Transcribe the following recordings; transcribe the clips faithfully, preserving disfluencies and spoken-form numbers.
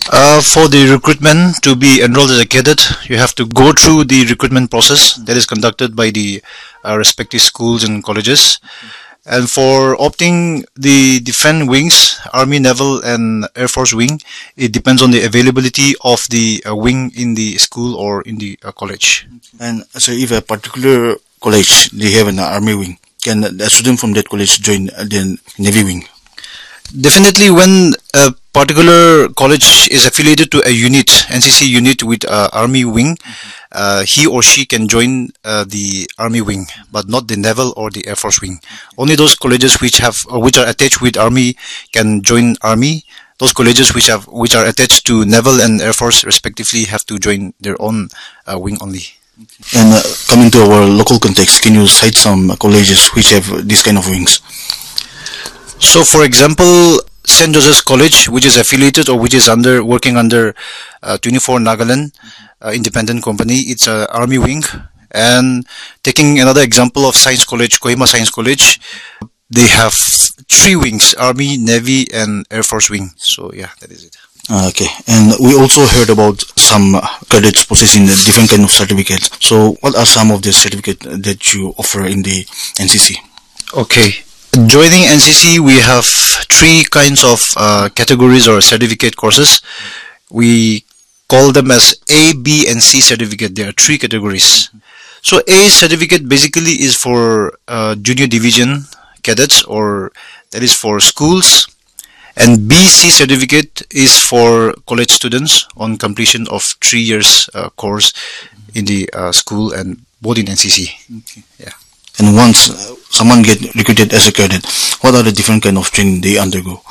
Uh, for the recruitment to be enrolled as a cadet, you have to go through the recruitment process that is conducted by the uh, respective schools and colleges. And for opting the defense wings, Army, Naval and Air Force wing, it depends on the availability of the uh, wing in the school or in the uh, college. And so if a particular college, they have an Army wing, can a student from that college join the Navy wing? Definitely, when a particular college is affiliated to a unit, N C C unit with uh, Army wing, uh, he or she can join uh, the Army wing, but not the Naval or the Air Force wing. Only those colleges which have uh, which are attached with Army can join Army. Those colleges which have which are attached to Naval and Air Force respectively have to join their own uh, wing only. And uh, coming to our local context, can you cite some colleges which have this kind of wings? So, for example, Saint Joseph's College, which is affiliated or which is under working under uh, twenty-four Nagaland uh, Independent Company, it's an Army wing. And taking another example of Science College, Kohima Science College, they have three wings: Army, Navy, and Air Force wing. So, yeah, that is it. Okay, and we also heard about some cadets possessing different kind of certificates. So, what are some of the certificates that you offer in the N C C? Okay. Joining N C C, we have three kinds of uh, categories or certificate courses. We call them as A, B, and C certificate. There are three categories. So A certificate basically is for uh, junior division cadets, or that is for schools. And B, C certificate is for college students on completion of three years uh, course in the uh, school and both in N C C. Okay. Yeah. And once uh, someone get recruited as a cadet, what are the different kind of training they undergo?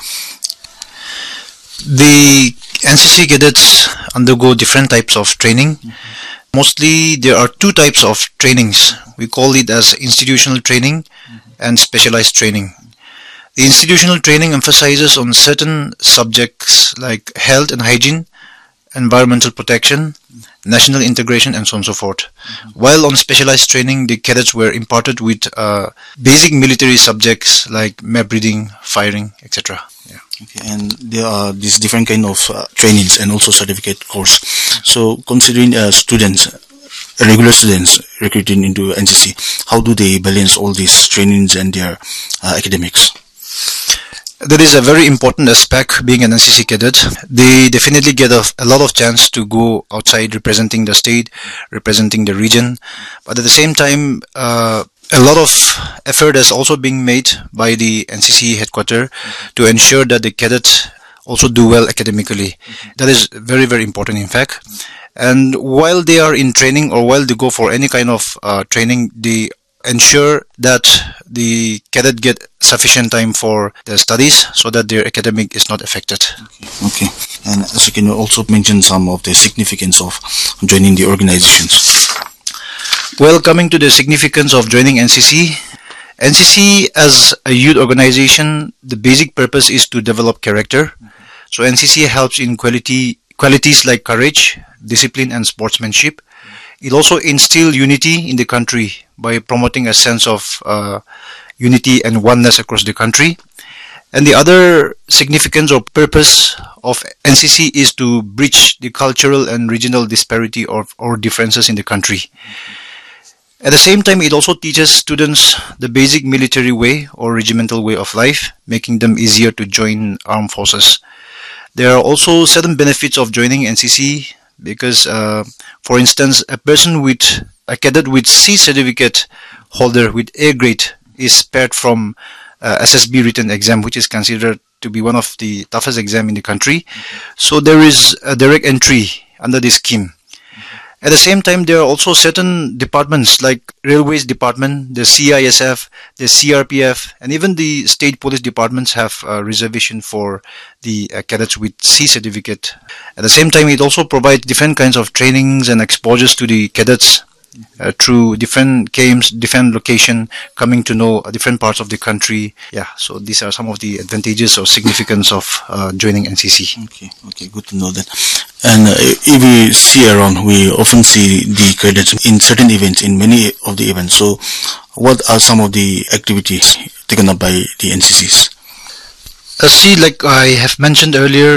The N C C cadets undergo different types of training. Mm-hmm. Mostly there are two types of trainings. We call it as institutional training mm-hmm. and specialized training. The institutional training emphasizes on certain subjects like health and hygiene, environmental protection, national integration, and so on and so forth. Mm-hmm. While on specialized training, the cadets were imparted with uh, basic military subjects like map reading, firing, et cetera. Yeah. Okay, and there are these different kind of uh, trainings and also certificate course. So, considering uh, students, regular students recruiting into N C C, how do they balance all these trainings and their uh, academics? That is a very important aspect being an N C C cadet. They definitely get a, a lot of chance to go outside representing the state, representing the region. But at the same time, uh, a lot of effort is also being made by the N C C headquarters mm-hmm. to ensure that the cadets also do well academically. Mm-hmm. That is very, very important in fact. Mm-hmm. And while they are in training or while they go for any kind of uh, training, they ensure that the cadet get sufficient time for their studies so that their academic is not affected. Okay. Okay. And so can you also mention some of the significance of joining the organizations? Well, coming to the significance of joining N C C, N C C as a youth organization, the basic purpose is to develop character. Mm-hmm. So N C C helps in quality qualities like courage, discipline, and sportsmanship. It also instills unity in the country by promoting a sense of uh, unity and oneness across the country. And the other significance or purpose of N C C is to bridge the cultural and regional disparity or, or differences in the country. At the same time, it also teaches students the basic military way or regimental way of life, making them easier to join armed forces. There are also certain benefits of joining N C C because, uh, for instance, a person with a cadet with C certificate holder with A grade is spared from uh, S S B written exam, which is considered to be one of the toughest exam in the country. Mm-hmm. So there is a direct entry under this scheme. Mm-hmm. At the same time, there are also certain departments like Railways Department, the C I S F, the C R P F, and even the state police departments have a reservation for the uh, cadets with C certificate. At the same time, it also provides different kinds of trainings and exposures to the cadets uh, through different games, different location, coming to know uh, different parts of the country. Yeah, so these are some of the advantages or significance of uh, joining N C C. Okay, okay, good to know that. And uh, if we see around, we often see the cadets in certain events, in many of the events. So, what are some of the activities taken up by the N C Cs? Uh, see, like I have mentioned earlier,